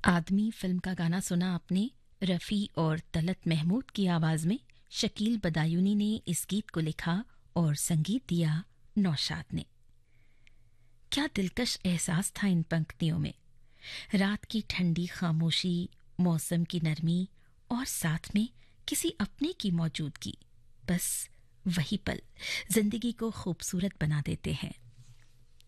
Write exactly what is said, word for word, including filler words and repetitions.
आदमी फिल्म का गाना सुना आपने। रफ़ी और तलत महमूद की आवाज़ में शकील बदायूनी ने इस गीत को लिखा और संगीत दिया नौशाद ने। क्या दिलकश एहसास था इन पंक्तियों में। रात की ठंडी खामोशी, मौसम की नरमी और साथ में किसी अपने की मौजूदगी। बस वही पल जिंदगी को खूबसूरत बना देते हैं।